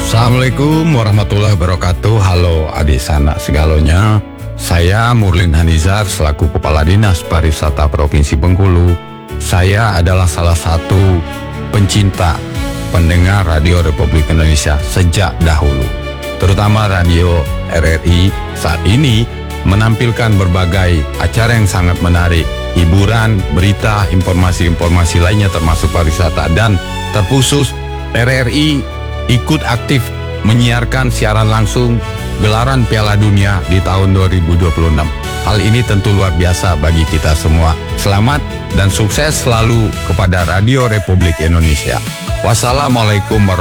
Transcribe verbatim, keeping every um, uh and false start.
Assalamualaikum warahmatullahi wabarakatuh. Halo adik sanak segalonya. Saya Murlin Hanizar selaku Kepala Dinas Pariwisata Provinsi Bengkulu. Saya adalah salah satu pencinta pendengar Radio Republik Indonesia sejak dahulu. Terutama Radio R R I saat ini menampilkan berbagai acara yang sangat menarik, hiburan, berita, informasi-informasi lainnya termasuk pariwisata, dan terkhusus R R I ikut aktif menyiarkan siaran langsung gelaran Piala Dunia di tahun dua ribu dua puluh enam. Hal ini tentu luar biasa bagi kita semua. Selamat dan sukses selalu kepada Radio Republik Indonesia. Wassalamualaikum warahmatullahi wabarakatuh.